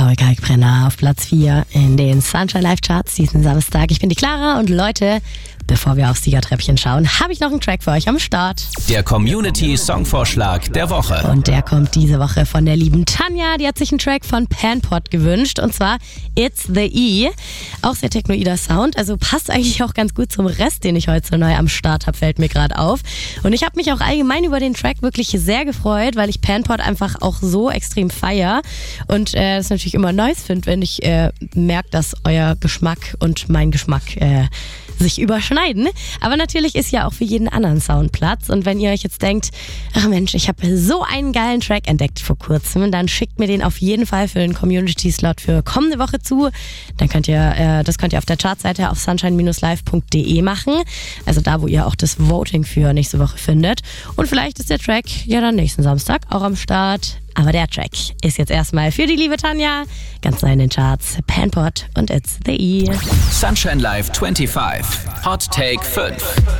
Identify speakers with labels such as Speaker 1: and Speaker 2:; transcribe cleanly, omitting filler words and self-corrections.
Speaker 1: Chloe Kalkbrenner auf Platz 4 in den Sunshine Live Charts diesen Samstag. Ich bin die Clara und Leute, bevor wir aufs Siegertreppchen schauen, habe ich noch einen Track für euch am Start.
Speaker 2: Der Community-Songvorschlag der Woche.
Speaker 1: Und der kommt diese Woche von der lieben Tanja. Die hat sich einen Track von Panpot gewünscht und zwar It's the E. Auch sehr technoider Sound, also passt eigentlich auch ganz gut zum Rest, den ich heute so neu am Start habe, fällt mir gerade auf. Und ich habe mich auch allgemein über den Track wirklich sehr gefreut, weil ich Panpot einfach auch so extrem feier und es natürlich immer nice finde, wenn ich merke, dass euer Geschmack und mein Geschmack sich überschneiden. Aber natürlich ist ja auch für jeden anderen Sound Platz. Und wenn ihr euch jetzt denkt, ach Mensch, ich habe so einen geilen Track entdeckt vor kurzem, dann schickt mir den auf jeden Fall für den Community-Slot für kommende Woche zu. Dann könnt ihr, das könnt ihr auf der Chartseite auf sunshine-live.de machen. Also da, wo ihr auch das Voting für nächste Woche findet. Und vielleicht ist der Track ja dann nächsten Samstag auch am Start. Aber der Track ist jetzt erstmal für die liebe Tanja. Ganz neu in den Charts. Panpot und It's the E.
Speaker 2: Sunshine Live 25. Hot Take 5.